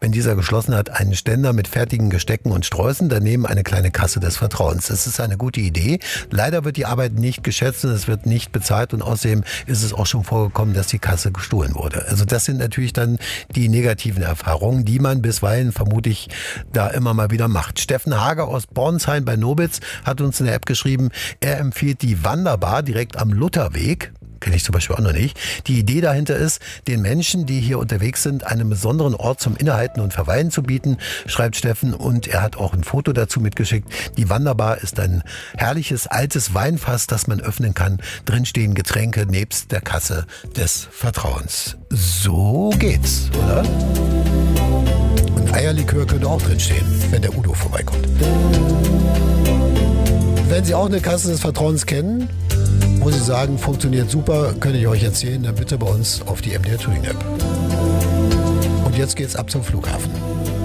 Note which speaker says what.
Speaker 1: wenn dieser geschlossen hat, einen Ständer mit fertigen Gestecken und Sträußen, daneben eine kleine Kasse des Vertrauens. Das ist eine gute Idee. Leider wird die Arbeit nicht geschätzt und es wird nicht bezahlt und außerdem ist es auch schon vorgekommen, dass die Kasse gestohlen wurde. Also das sind natürlich dann die negativen Erfahrungen, die man bisweilen vermutlich da immer mal wieder macht. Steffen Hager aus Bornsheim bei Nobitz hat uns in der App geschrieben, er empfiehlt die Wanderbar direkt am Lutherweg. Kenne ich zum Beispiel auch noch nicht. Die Idee dahinter ist, den Menschen, die hier unterwegs sind, einen besonderen Ort zum Innehalten und Verweilen zu bieten, schreibt Steffen. Und er hat auch ein Foto dazu mitgeschickt. Die Wanderbar ist ein herrliches, altes Weinfass, das man öffnen kann. Drin stehen Getränke nebst der Kasse des Vertrauens. So geht's, oder? Und Eierlikör könnte auch drin stehen, wenn der Udo vorbeikommt. Wenn Sie auch eine Kasse des Vertrauens kennen, muss ich sagen, funktioniert super, könnte ich euch erzählen, dann bitte bei uns auf die MDR Thüringen App. Und jetzt geht's ab zum Flughafen.